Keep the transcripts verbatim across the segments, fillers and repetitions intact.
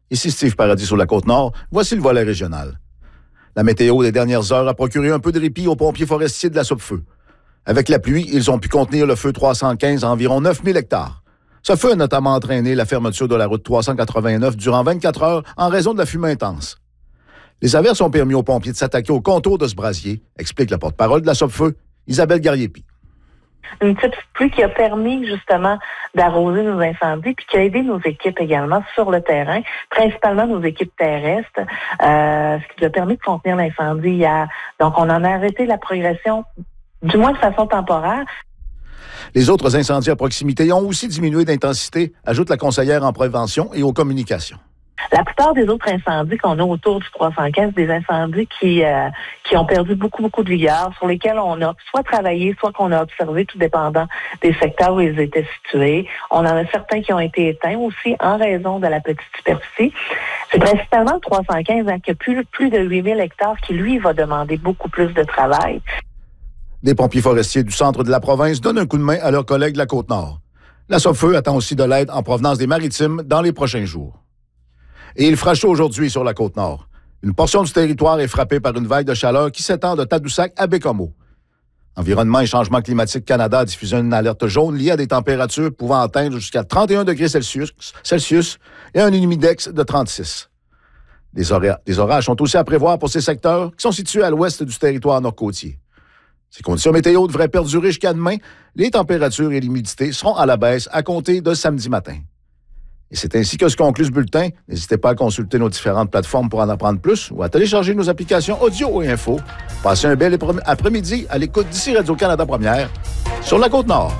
Ici Steve Paradis sur la Côte-Nord. Voici le volet régional. La météo des dernières heures a procuré un peu de répit aux pompiers forestiers de la Sopfeu. Avec la pluie, ils ont pu contenir le feu trois cent quinze à environ neuf mille hectares. Ce feu a notamment entraîné la fermeture de la route trois cent quatre-vingt-neuf durant vingt-quatre heures en raison de la fumée intense. Les averses ont permis aux pompiers de s'attaquer au contour de ce brasier, explique la porte-parole de la Sopfeu, Isabelle Garriépi. Une petite pluie qui a permis justement d'arroser nos incendies puis qui a aidé nos équipes également sur le terrain, principalement nos équipes terrestres, euh, ce qui nous a permis de contenir l'incendie hier. Donc, on en a arrêté la progression, du moins de façon temporaire. Les autres incendies à proximité ont aussi diminué d'intensité, ajoute la conseillère en prévention et aux communications. La plupart des autres incendies qu'on a autour du trois cent quinze, des incendies qui euh, qui ont perdu beaucoup, beaucoup de vigueur, sur lesquels on a soit travaillé, soit qu'on a observé, tout dépendant des secteurs où ils étaient situés. On en a certains qui ont été éteints aussi en raison de la petite superficie. C'est principalement le trois cent quinze hein, qui a plus, plus de huit mille hectares qui, lui, va demander beaucoup plus de travail. Des pompiers forestiers du centre de la province donnent un coup de main à leurs collègues de la Côte-Nord. La Sopfeu attend aussi de l'aide en provenance des Maritimes dans les prochains jours. Et il fera chaud aujourd'hui sur la Côte-Nord. Une portion du territoire est frappée par une vague de chaleur qui s'étend de Tadoussac à Bécomo. Environnement et Changement climatique Canada a diffusé une alerte jaune liée à des températures pouvant atteindre jusqu'à trente et un degrés Celsius, Celsius et un humidex de trente-six. Des, ora- des orages sont aussi à prévoir pour ces secteurs qui sont situés à l'ouest du territoire nord-côtier. Ces conditions météo devraient perdurer jusqu'à demain. Les températures et l'humidité seront à la baisse à compter de samedi matin. Et c'est ainsi que se conclut ce bulletin. N'hésitez pas à consulter nos différentes plateformes pour en apprendre plus ou à télécharger nos applications audio et info. Passez un bel après-midi à l'écoute d'ici Radio-Canada Première sur la Côte-Nord.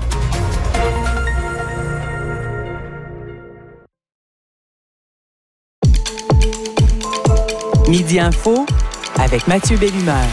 Midi Info avec Mathieu Bellumeur.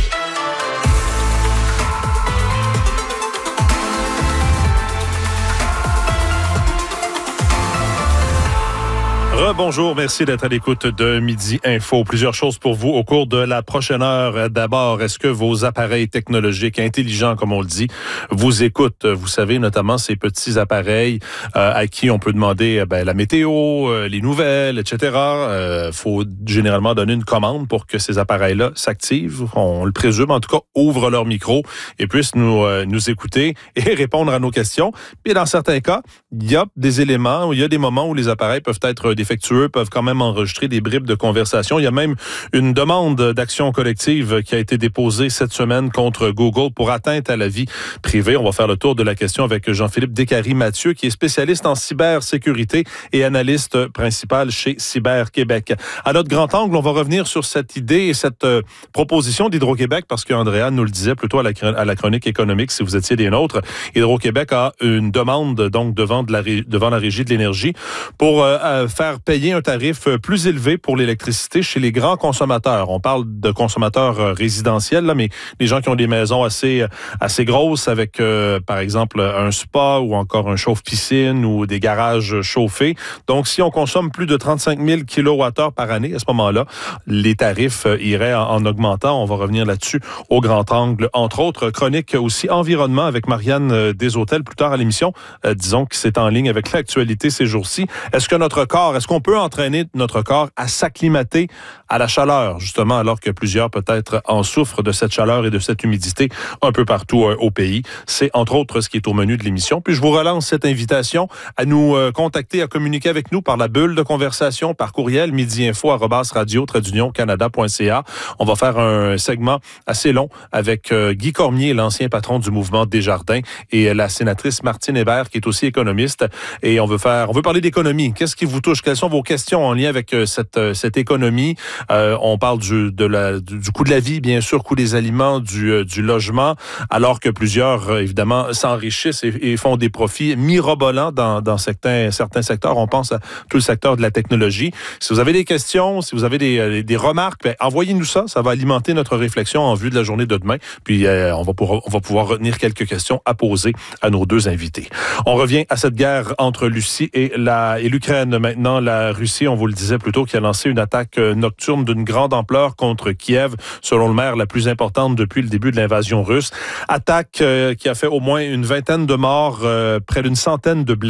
Rebonjour, merci d'être à l'écoute de Midi Info. Plusieurs choses pour vous au cours de la prochaine heure. D'abord, est-ce que vos appareils technologiques intelligents, comme on le dit, vous écoutent? Vous savez, notamment ces petits appareils euh, à qui on peut demander ben, la météo, euh, les nouvelles, et cetera. Il euh, faut généralement donner une commande pour que ces appareils-là s'activent. On le présume, en tout cas, ouvrent leur micro et puissent nous, euh, nous écouter et répondre à nos questions. Puis dans certains cas, il y a des éléments, il y a des moments où les appareils peuvent être défectueux, peuvent quand même enregistrer des bribes de conversation. Il y a même une demande d'action collective qui a été déposée cette semaine contre Google pour atteinte à la vie privée. On va faire le tour de la question avec Jean-Philippe Descaries-Mathieu, qui est spécialiste en cybersécurité et analyste principal chez Cyber Québec. À notre grand angle, on va revenir sur cette idée et cette euh, proposition d'Hydro-Québec, parce qu'Andréa nous le disait plutôt à la, à la chronique économique, si vous étiez des nôtres. Hydro-Québec a une demande donc devant, de la, devant la Régie de l'énergie pour euh, faire payer un tarif plus élevé pour l'électricité chez les grands consommateurs. On parle de consommateurs résidentiels, là, mais les gens qui ont des maisons assez, assez grosses avec, euh, par exemple, un spa ou encore un chauffe-piscine ou des garages chauffés. Donc, si on consomme plus de trente-cinq mille kilowattheures par année, à ce moment-là, les tarifs iraient en, en augmentant. On va revenir là-dessus au grand angle. Entre autres, chronique aussi environnement avec Marianne Deshôtels plus tard à l'émission. Euh, disons que c'est en ligne avec l'actualité ces jours-ci. Est-ce que notre corps, est-ce qu'on peut entraîner notre corps à s'acclimater à la chaleur, justement, alors que plusieurs peut-être en souffrent de cette chaleur et de cette humidité un peu partout euh, au pays? C'est entre autres ce qui est au menu de l'émission. Puis je vous relance cette invitation à nous euh, contacter, à communiquer avec nous par la bulle de conversation, par courriel, midiinfo arobase radio trait d'union canada point c a. On va faire un segment assez long avec euh, Guy Cormier, l'ancien patron du mouvement Desjardins, et euh, la sénatrice Martine Hébert, qui est aussi économiste. Et on veut faire, on veut parler d'économie. Qu'est-ce qui vous touche? Quelles sont vos questions en lien avec euh, cette, euh, cette économie? Euh, on parle du, de la, du, du coût de la vie, bien sûr, coût des aliments, du, euh, du logement, alors que plusieurs, euh, évidemment, s'enrichissent et, et font des profits mirobolants dans, dans certains, certains secteurs. On pense à tout le secteur de la technologie. Si vous avez des questions, si vous avez des, euh, des remarques, ben, envoyez-nous ça. Ça va alimenter notre réflexion en vue de la journée de demain. Puis, euh, on va pouvoir, on va pouvoir retenir quelques questions à poser à nos deux invités. On revient à cette guerre entre Russie et, la, et l'Ukraine. Maintenant, la Russie, on vous le disait plus tôt, qui a lancé une attaque nocturne d'une grande ampleur contre Kiev, selon le maire, la plus importante depuis le début de l'invasion russe. Attaque euh, qui a fait au moins une vingtaine de morts, euh, près d'une centaine de blessés.